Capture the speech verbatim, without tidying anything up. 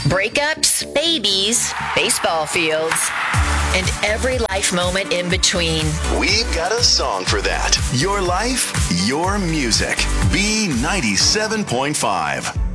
breakups, babies, baseball fields, and every life moment in between. We've got a song for that. Your life, your music. B ninety-seven point five.